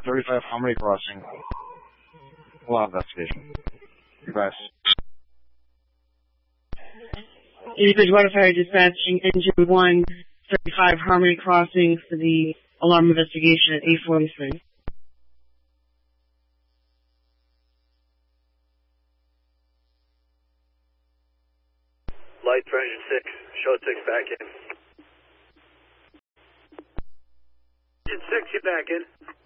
35 Harmony Crossing. Alarm investigation. Request. Bridgewater Fire dispatching engine 1, 35 Harmony Crossing for the alarm investigation at 8:43. Light for engine 6, show 6 back in. Engine 6, get back in.